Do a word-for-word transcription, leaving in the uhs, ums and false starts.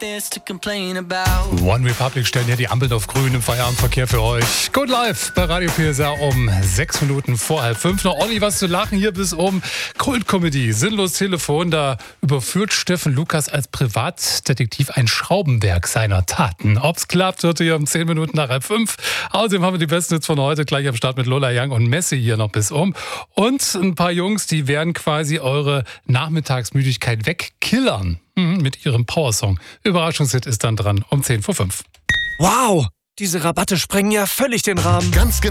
One Republic stellen hier die Ampeln auf grün im Feierabendverkehr für euch. Good Life bei Radio P S R um sechs Minuten vor halb fünf. Noch ordentlich was zu lachen hier bis um Kultkomödie. Sinnlos Telefon. Da überführt Steffen Lukas als Privatdetektiv ein Schraubenwerk seiner Taten. Ob's klappt, hört ihr um zehn Minuten nach halb fünf. Außerdem haben wir die besten Hits von heute gleich am Start mit Lola Young und Messi hier noch bis um. Und ein paar Jungs, die werden quasi eure Nachmittagsmüdigkeit wegkillern. Mit ihrem Powersong. Überraschungshit ist dann dran um zehn vor fünf. Wow, diese Rabatte sprengen ja völlig den Rahmen. Ganz genau.